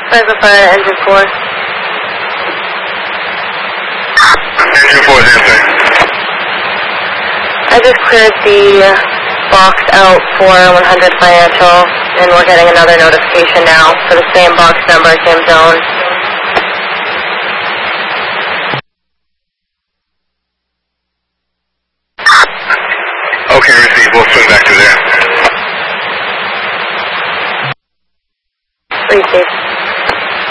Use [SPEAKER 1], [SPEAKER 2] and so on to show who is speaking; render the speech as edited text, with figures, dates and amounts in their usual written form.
[SPEAKER 1] Fire fire, engine 4.
[SPEAKER 2] Engine 4 is answering.
[SPEAKER 1] I just cleared the box out for 100 Financial, and we're getting another notification now for the same box number, same zone.
[SPEAKER 2] Okay, receive. We'll swing back to there.
[SPEAKER 1] Receive.